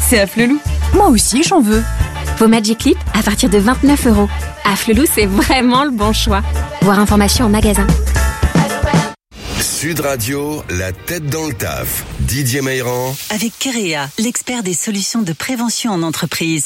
c'est Afflelou. Moi aussi, j'en veux. Vos Magic Clip à partir de 29 €. Afflelou, c'est vraiment le bon choix. Voir information en magasin. Sud Radio, la tête dans le taf. Didier Meilran. Avec Kerea, l'expert des solutions de prévention en entreprise.